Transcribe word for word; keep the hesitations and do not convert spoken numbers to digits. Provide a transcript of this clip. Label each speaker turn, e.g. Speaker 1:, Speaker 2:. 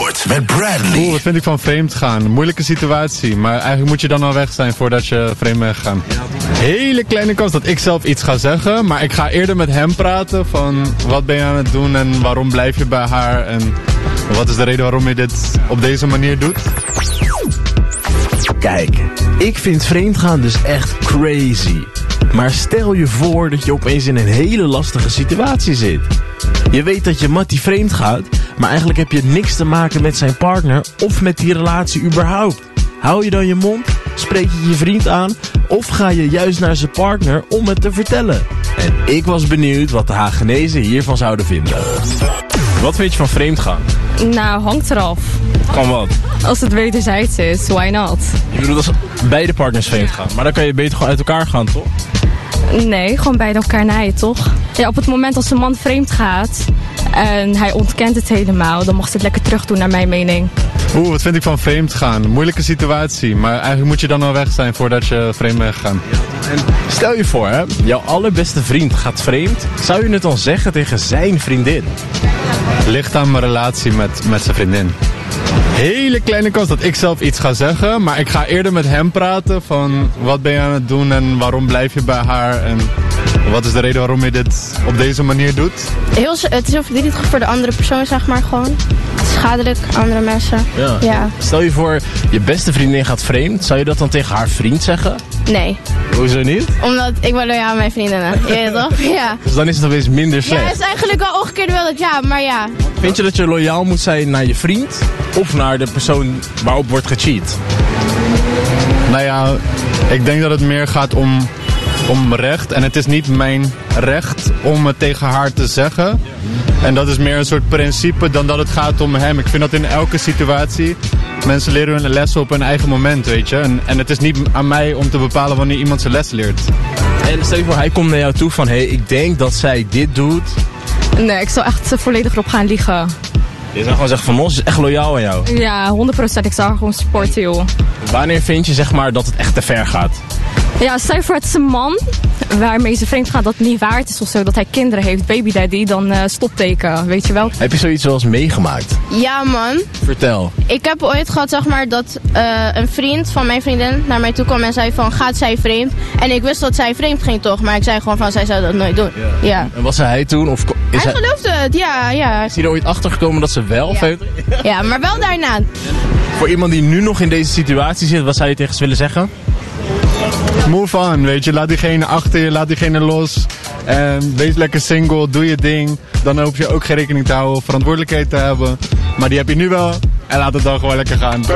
Speaker 1: Sport met Bradley.
Speaker 2: Oeh, wat vind ik van vreemd gaan? Moeilijke situatie, maar eigenlijk moet je dan al weg zijn voordat je vreemd bent gegaan. Hele kleine kans dat ik zelf iets ga zeggen, maar ik ga eerder met hem praten van wat ben je aan het doen en waarom blijf je bij haar en wat is de reden waarom je dit op deze manier doet.
Speaker 3: Kijk, ik vind vreemdgaan dus echt crazy. Maar stel je voor dat je opeens in een hele lastige situatie zit. Je weet dat je Mattie vreemd gaat, maar eigenlijk heb je niks te maken met zijn partner of met die relatie überhaupt. Hou je dan je mond? Spreek je je vriend aan? Of ga je juist naar zijn partner om het te vertellen? En ik was benieuwd wat de Hagenezen hiervan zouden vinden. Wat vind je van vreemdgaan?
Speaker 4: Nou, hangt eraf.
Speaker 3: Kan wat?
Speaker 4: Als het wederzijds is, why not?
Speaker 3: Je bedoelt als beide partners vreemd gaan. Maar dan kan je beter gewoon uit elkaar gaan, toch?
Speaker 4: Nee, gewoon beide elkaar naaien, toch? Ja, op het moment als een man vreemd gaat en hij ontkent het helemaal, dan mag ze het lekker terug doen naar mijn mening.
Speaker 2: Oeh, wat vind ik van vreemd gaan? Moeilijke situatie, maar eigenlijk moet je dan al weg zijn voordat je vreemd bent gegaan.
Speaker 3: En stel je voor, hè, jouw allerbeste vriend gaat vreemd. Zou je het dan zeggen tegen zijn vriendin?
Speaker 2: Ligt aan mijn relatie met, met zijn vriendin. Hele kleine kans dat ik zelf iets ga zeggen, maar ik ga eerder met hem praten van wat ben je aan het doen en waarom blijf je bij haar en wat is de reden waarom je dit op deze manier doet.
Speaker 5: Heel, het is heel verdrietig voor de andere persoon, zeg maar gewoon. Het is schadelijk, andere mensen.
Speaker 3: Ja.
Speaker 5: Ja.
Speaker 3: Stel je voor, je beste vriendin gaat vreemd. Zou je dat dan tegen haar vriend zeggen?
Speaker 5: Nee.
Speaker 3: Hoezo niet?
Speaker 5: Omdat ik ben loyaal aan mijn vriendinnen. Je weet toch? Ja.
Speaker 3: Dus dan is het opeens minder slecht.
Speaker 5: Ja, het is eigenlijk wel omgekeerd wel dat ja, maar ja.
Speaker 3: Vind je dat je loyaal moet zijn naar je vriend of naar de persoon waarop wordt gecheat?
Speaker 2: Nou ja, ik denk dat het meer gaat om, om recht. En het is niet mijn recht om het tegen haar te zeggen. En dat is meer een soort principe dan dat het gaat om hem. Ik vind dat in elke situatie mensen leren hun lessen op hun eigen moment, weet je. En, en het is niet aan mij om te bepalen wanneer iemand zijn les leert.
Speaker 3: En stel je voor, hij komt naar jou toe van, hé, hey, ik denk dat zij dit doet.
Speaker 4: Nee, ik zal echt volledig erop gaan liegen.
Speaker 3: Je zou gewoon zeggen van, ons is echt loyaal aan jou.
Speaker 4: Ja, honderd procent. Ik zou haar gewoon supporten, joh.
Speaker 3: Wanneer vind je, zeg maar, dat het echt te ver gaat?
Speaker 4: Ja, stel je voor het is een man waarmee ze vreemd gaat dat het niet waard is of zo, dat hij kinderen heeft, baby daddy, dan uh, stopteken, weet je wel.
Speaker 3: Heb je zoiets wel eens meegemaakt?
Speaker 5: Ja, man.
Speaker 3: Vertel.
Speaker 5: Ik heb ooit gehad, zeg maar, dat uh, een vriend van mijn vriendin naar mij toe kwam en zei van, gaat zij vreemd? En ik wist dat zij vreemd ging toch, maar ik zei gewoon van, zij zou dat nooit doen. Ja. Ja.
Speaker 3: En was hij toen? Of is
Speaker 5: hij
Speaker 3: hij
Speaker 5: geloofde het, ja, ja.
Speaker 3: Is hij er ooit achter gekomen dat ze wel
Speaker 5: Ja.
Speaker 3: vreemd?
Speaker 5: Ja, maar wel daarna.
Speaker 3: Voor iemand die nu nog in deze situatie zit, wat zou je tegen ze willen zeggen?
Speaker 2: Move on, weet je. Laat diegene achter je, laat diegene los. En wees lekker single, doe je ding. Dan hoef je ook geen rekening te houden of verantwoordelijkheid te hebben. Maar die heb je nu wel. En laat het dan gewoon lekker gaan.